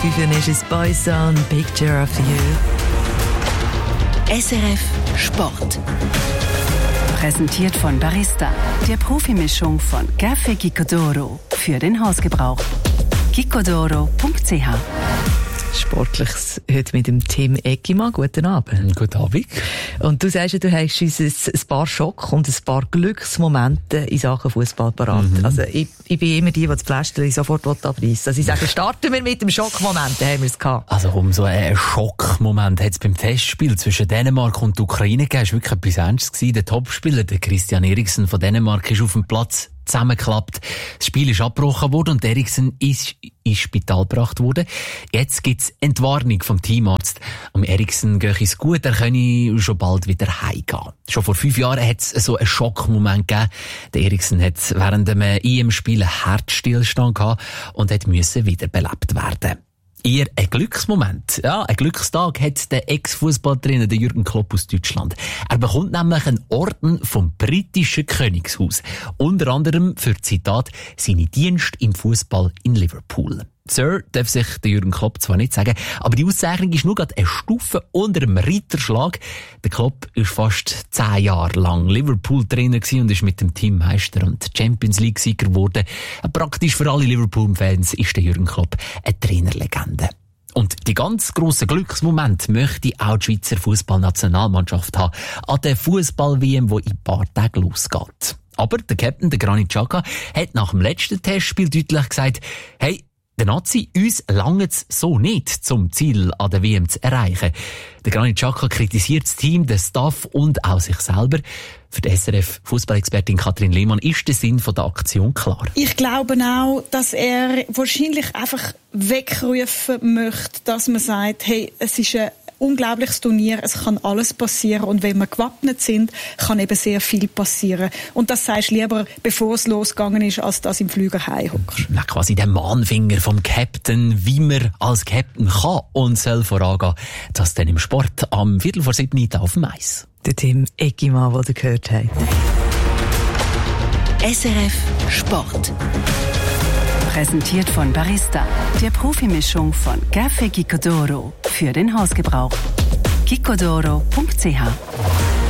5 ist es Boyzone, Picture of You. SRF Sport. Präsentiert von Barista, der Profimischung von Café Gicodoro für den Hausgebrauch. gicodoro.ch. Sportliches heute mit dem Tim Eggimann. Guten Abend. Guten Abend. Und du sagst ja, du hast uns ein paar Schock und ein paar Glücksmomente in Sachen Fußball parat. Also ich bin immer die das Pflasterli sofort abreißen. Also ich sage, starten wir mit dem Schockmoment, da haben wir es gehabt. Also um so einen Schockmoment hat es beim Testspiel zwischen Dänemark und der Ukraine gegeben. Es war wirklich etwas Ernstes gewesen. Der Topspieler, der Christian Eriksen von Dänemark, ist auf dem Platz zusammengeklappt. Das Spiel ist abgebrochen worden und Eriksen ist ins Spital gebracht worden. Jetzt gibt's Entwarnung vom Teamarzt. Eriksen gehe es gut, er könne schon bald wieder heimgehen. Schon vor 5 Jahren hat es so einen Schockmoment gegeben. Der Eriksen hat während dem EM-Spiel einen Herzstillstand gehabt und musste wiederbelebt werden. Eher ein Glücksmoment. Ja, ein Glückstag hat der Ex-Fußballtrainer Jürgen Klopp aus Deutschland. Er bekommt nämlich einen Orden vom britischen Königshaus. Unter anderem für, Zitat, seine Dienste im Fußball in Liverpool. Sir darf sich der Jürgen Klopp zwar nicht sagen, aber die Auszeichnung ist nur gerade eine Stufe unter dem Ritterschlag. Der Klopp ist fast 10 Jahre lang Liverpool-Trainer gewesen und ist mit dem Team Meister und Champions League-Sieger geworden. Praktisch für alle Liverpool-Fans ist der Jürgen Klopp eine Trainerlegende. Und die ganz grossen Glücksmomente möchte auch die Schweizer Fußballnationalmannschaft haben an der Fußball-WM, die in ein paar Tagen losgeht. Aber der Captain, der Granit Xhaka, hat nach dem letzten Testspiel deutlich gesagt, hey, der Nazi, uns langt's so nicht, zum Ziel an der WM zu erreichen. Der Granit Xhaka kritisiert das Team, den Staff und auch sich selber. Für die SRF-Fußballexpertin Kathrin Lehmann ist der Sinn von der Aktion klar. Ich glaube auch, dass er wahrscheinlich einfach wegrufen möchte, dass man sagt, hey, es ist ein unglaubliches Turnier, es kann alles passieren und wenn wir gewappnet sind, kann eben sehr viel passieren. Und das sagst du lieber, bevor es losgegangen ist, als dass im Flüger heimhockst. Na, quasi der Mahnfinger vom Captain, wie man als Captain kann und soll vorangehen. Das dann im Sport am 6:15 auf dem Eis. Der Tim Eggimann, den ihr gehört habt. SRF Sport. Präsentiert von Barista, der Profimischung von Café Gicodoro für den Hausgebrauch. gicodoro.ch.